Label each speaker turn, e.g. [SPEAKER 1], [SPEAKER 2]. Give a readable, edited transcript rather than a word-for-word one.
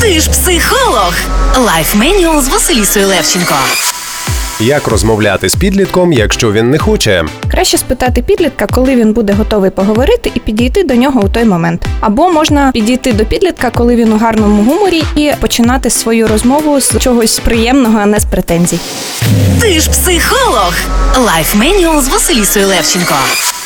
[SPEAKER 1] Ти ж психолог. Лайф Менюал з Василісою Левченко.
[SPEAKER 2] Як розмовляти з підлітком, якщо він не хоче?
[SPEAKER 3] Краще спитати підлітка, коли він буде готовий поговорити, і підійти до нього у той момент. Або можна підійти до підлітка, коли він у гарному гуморі, і починати свою розмову з чогось приємного, а не з претензій.
[SPEAKER 1] Ти ж психолог. Лайф Менюал з Василісою Левченко.